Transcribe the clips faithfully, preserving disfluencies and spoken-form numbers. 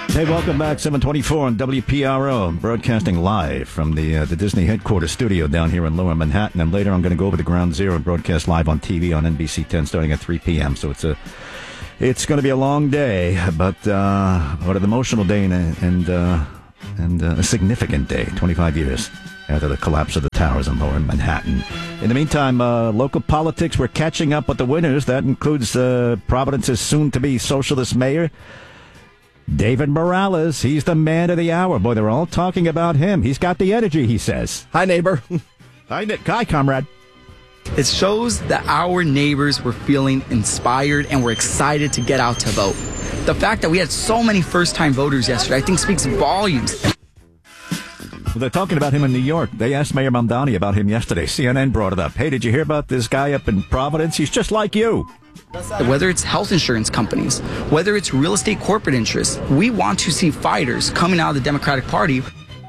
Hey, welcome back. seven twenty-four on W P R O, broadcasting live from the uh, the Disney headquarters studio down here in Lower Manhattan. And later I'm going to go over to Ground Zero and broadcast live on T V on N B C ten starting at three p.m. So it's a it's going to be a long day, but uh, what an emotional day and and, uh, and uh, a significant day. twenty-five years after the collapse of the towers in Lower Manhattan. In the meantime, uh, local politics, we're catching up with the winners. That includes uh, Providence's soon-to-be socialist mayor, David Morales. He's the man of the hour. Boy, they're all talking about him. He's got the energy, he says. Hi, neighbor. Hi, Nick. Hi, comrade. It shows that our neighbors were feeling inspired and were excited to get out to vote. The fact that we had so many first-time voters yesterday, I think, speaks volumes. Well, they're talking about him in New York. They asked Mayor Mamdani about him yesterday. C N N brought it up. Hey, did you hear about this guy up in Providence? He's just like you. Whether it's health insurance companies, whether it's real estate corporate interests, we want to see fighters coming out of the Democratic Party.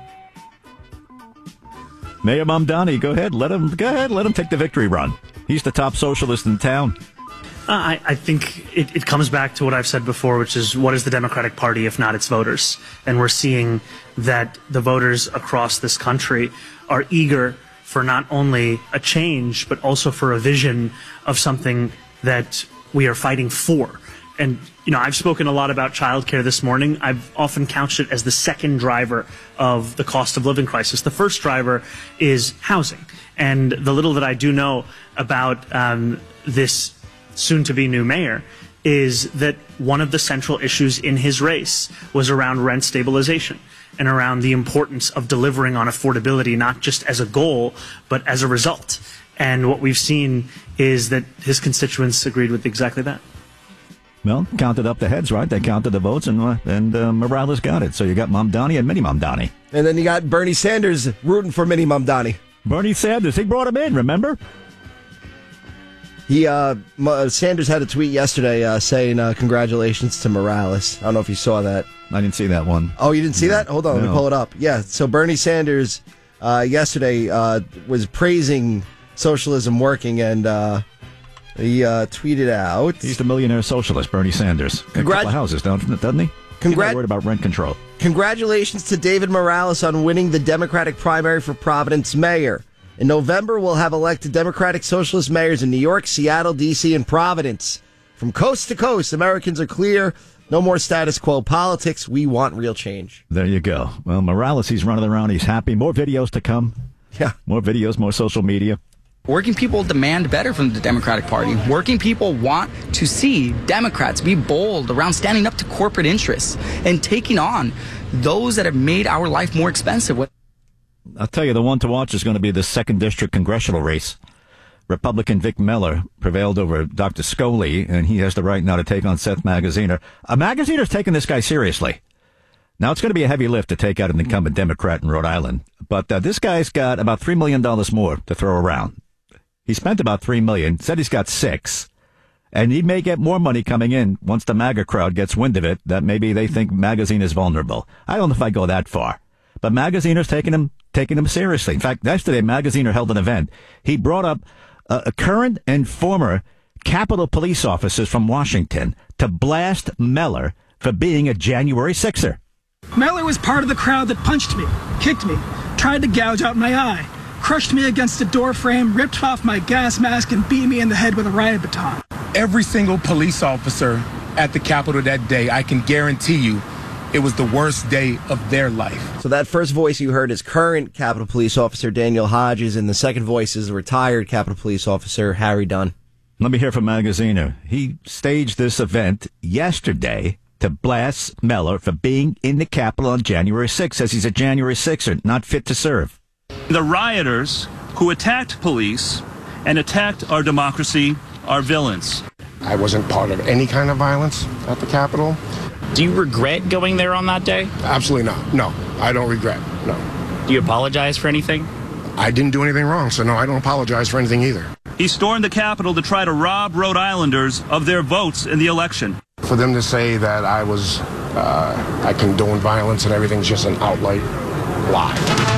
Mayor Mamdani, go ahead. Let him go ahead. Let him take the victory run. He's the top socialist in town. Uh, I, I think it, it comes back to what I've said before, which is what is the Democratic Party if not its voters? And we're seeing that the voters across this country are eager for not only a change, but also for a vision of something that we are fighting for. And, you know, I've spoken a lot about childcare this morning. I've often couched it as the second driver of the cost of living crisis. The first driver is housing. And the little that I do know about um, this soon-to-be new mayor is that one of the central issues in his race was around rent stabilization and around the importance of delivering on affordability, not just as a goal, but as a result. And what we've seen is that his constituents agreed with exactly that. Well, counted up the heads, right? They counted the votes, and uh, and uh, Morales got it. So you got Mamdani and Mini Mamdani. And then you got Bernie Sanders rooting for Mini Mamdani. Bernie Sanders, he brought him in, remember? He uh, Sanders had a tweet yesterday uh, saying uh, congratulations to Morales. I don't know if you saw that. I didn't see that one. Oh, you didn't see no. that? Hold on, no. Let me pull it up. Yeah, so Bernie Sanders uh, yesterday uh, was praising socialism working, and uh, he uh, tweeted out. He's the millionaire socialist, Bernie Sanders. Got Congrat- a couple of houses, doesn't he? Congrat- He's not worried about rent control. Congratulations to David Morales on winning the Democratic primary for Providence mayor. In November, we'll have elected Democratic Socialist mayors in New York, Seattle, D C, and Providence. From coast to coast, Americans are clear. No more status quo politics. We want real change. There you go. Well, Morales, he's running around. He's happy. More videos to come. Yeah. More videos, more social media. Working people demand better from the Democratic Party. Working people want to see Democrats be bold around standing up to corporate interests and taking on those that have made our life more expensive. I'll tell you, the one to watch is going to be the second district congressional race. Republican Vic Miller prevailed over Doctor Scully, and he has the right now to take on Seth Magaziner. Uh, Magaziner's taking this guy seriously. Now, it's going to be a heavy lift to take out an incumbent Democrat in Rhode Island, but uh, this guy's got about three million dollars more to throw around. He spent about three million dollars, said he's got six, and he may get more money coming in once the MAGA crowd gets wind of it, that maybe they think Magazine is vulnerable. I don't know if I go that far. But Magaziner's taking him, taking him seriously. In fact, yesterday, Magaziner held an event. He brought up uh, a current and former Capitol Police officers from Washington to blast Mellor for being a January sixer. Mellor was part of the crowd that punched me, kicked me, tried to gouge out my eye, crushed me against a door frame, ripped off my gas mask, and beat me in the head with a riot baton. Every single police officer at the Capitol that day, I can guarantee you, it was the worst day of their life. So that first voice you heard is current Capitol Police Officer Daniel Hodges, and the second voice is retired Capitol Police Officer Harry Dunn. Let me hear from Magaziner. He staged this event yesterday to blast Mellor for being in the Capitol on January sixth. Says he's a January sixer, not fit to serve. The rioters who attacked police and attacked our democracy are villains. I wasn't part of any kind of violence at the Capitol. Do you regret going there on that day? Absolutely not. No, I don't regret. No. Do you apologize for anything? I didn't do anything wrong, so no, I don't apologize for anything either. He stormed the Capitol to try to rob Rhode Islanders of their votes in the election. For them to say that I was, uh, I condone violence and everything's just an outright lie.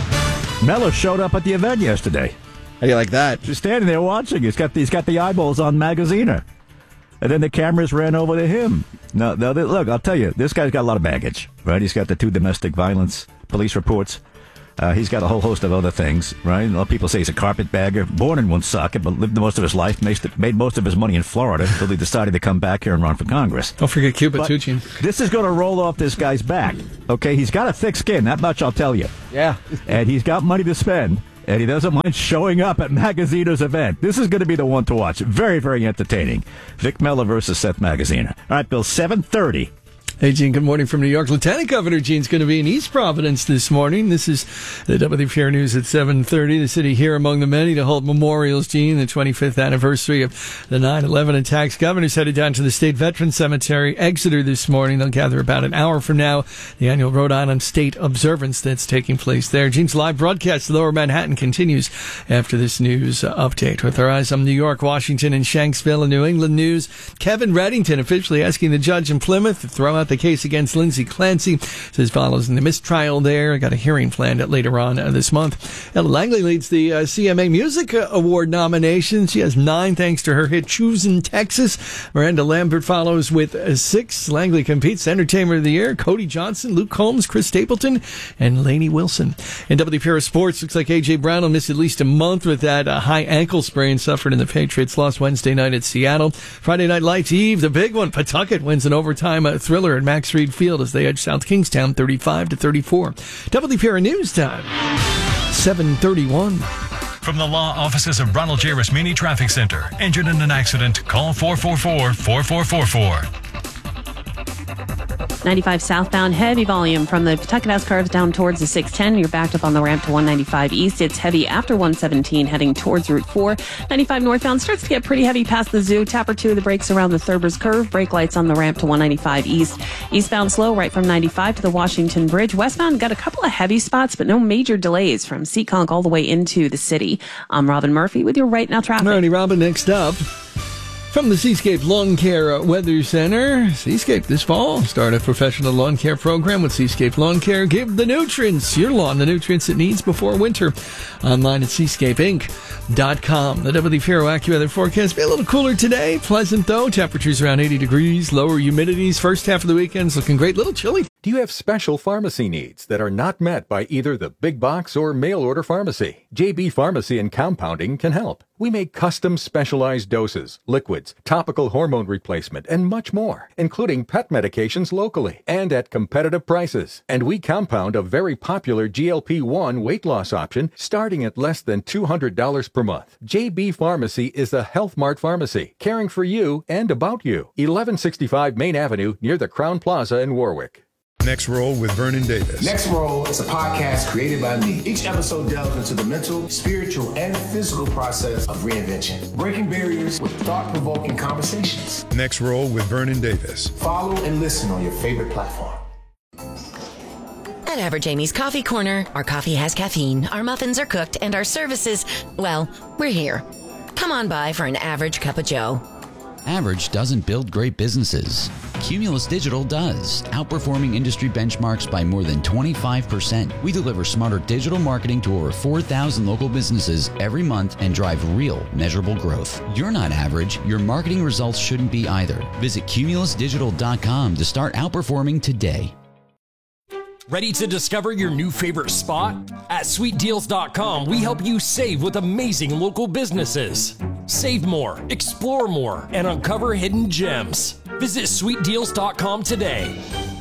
Mellor showed up at the event yesterday. How do you like that? Just standing there watching. He's got, he's got the eyeballs on Magaziner. And then the cameras ran over to him. Now, now, look, I'll tell you, this guy's got a lot of baggage, right? He's got the two domestic violence police reports. Uh, he's got a whole host of other things, right? A lot of people say he's a carpetbagger, born in Woonsocket, but lived most of his life, made most of his money in Florida until he decided to come back here and run for Congress. Don't forget Cuba, but too, Gene. This is going to roll off this guy's back, okay? He's got a thick skin, that much I'll tell you. Yeah. And he's got money to spend. And he doesn't mind showing up at Magaziner's event. This is going to be the one to watch. Very, very entertaining. Vic Miller versus Seth Magaziner. All right, Bill, seven thirty. Hey, Gene, good morning from New York. Lieutenant Governor Gene's going to be in East Providence this morning. This is the W P R News at seven thirty. The city here among the many to hold memorials, Gene, the twenty-fifth anniversary of the nine eleven attacks. Governor's headed down to the State Veterans Cemetery, Exeter, this morning. They'll gather about an hour from now. The annual Rhode Island State Observance that's taking place there. Gene's live broadcast to Lower Manhattan continues after this news uh, update. With our eyes on New York, Washington, and Shanksville and New England news, Kevin Reddington officially asking the judge in Plymouth to throw out the case against Lindsay Clancy. Says follows in the mistrial there. Got a hearing planned later on uh, this month. Ella Langley leads the uh, C M A Music Award nominations. She has nine thanks to her hit Choosing Texas. Miranda Lambert follows with uh, six. Langley competes Entertainer of the Year. Cody Johnson, Luke Combs, Chris Stapleton, and Lainey Wilson. In W P R Sports, looks like A J. Brown will miss at least a month with that uh, high ankle sprain suffered in the Patriots' loss Wednesday night at Seattle. Friday Night Lights Eve, the big one. Pawtucket wins an overtime uh, thriller at Max Reed Field as they edge South Kingstown thirty-five to thirty-four. W P R News Time, seven thirty-one. From the law offices of Ronald J. Rasmini Traffic Center. Injured in an accident? Call four four four, four four four four. ninety-five southbound, heavy volume from the Pawtucket House curves down towards the six ten. You're backed up on the ramp to one ninety-five east. It's heavy after one seventeen heading towards Route four. ninety-five northbound starts to get pretty heavy past the zoo. Tapper two of the brakes around the Thurbers curve. Brake lights on the ramp to one ninety-five east. Eastbound slow right from ninety-five to the Washington Bridge. Westbound got a couple of heavy spots, but no major delays from Seekonk all the way into the city. I'm Robin Murphy with your Right Now traffic. Alrighty, Robin, next up. From the Seascape Lawn Care Weather Center, Seascape this fall, start a professional lawn care program with Seascape Lawn Care. Give the nutrients, your lawn, the nutrients it needs before winter. Online at seascape inc dot com. The W P R AccuWeather forecast be a little cooler today. Pleasant, though. Temperatures around eighty degrees. Lower humidities. First half of the weekend's looking great. Little chilly. Do you have special pharmacy needs that are not met by either the big box or mail-order pharmacy? J B Pharmacy and Compounding can help. We make custom specialized doses, liquids, topical hormone replacement, and much more, including pet medications locally and at competitive prices. And we compound a very popular G L P one weight loss option starting at less than two hundred dollars per month. J B Pharmacy is a Health Mart pharmacy, caring for you and about you. eleven sixty-five Main Avenue near the Crown Plaza in Warwick. Next Roll with Vernon Davis. Next Roll is a podcast created by me. Each episode delves into the mental, spiritual, and physical process of reinvention, breaking barriers with thought-provoking conversations. Next Roll with Vernon Davis. Follow and listen on your favorite platform. At Average Amy's Coffee Corner, our coffee has caffeine, our muffins are cooked, and our services, well, we're here. Come on by for an average cup of joe. Average doesn't build great businesses. Cumulus Digital does, outperforming industry benchmarks by more than twenty-five percent. We deliver smarter digital marketing to over four thousand local businesses every month and drive real, measurable growth. You're not average. Your marketing results shouldn't be either. Visit cumulus digital dot com to start outperforming today. Ready to discover your new favorite spot? At sweet deals dot com, we help you save with amazing local businesses. Save more, explore more, and uncover hidden gems. Visit sweet deals dot com today.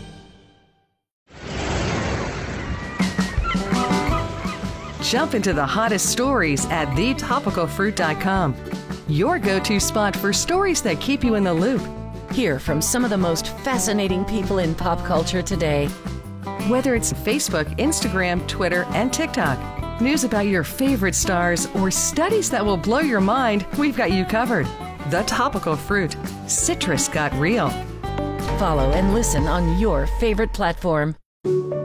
Jump into the hottest stories at the topical fruit dot com. Your go-to spot for stories that keep you in the loop. Hear from some of the most fascinating people in pop culture today. Whether it's Facebook, Instagram, Twitter, and TikTok, news about your favorite stars, or studies that will blow your mind, we've got you covered. The Topical Fruit. Citrus got real. Follow and listen on your favorite platform.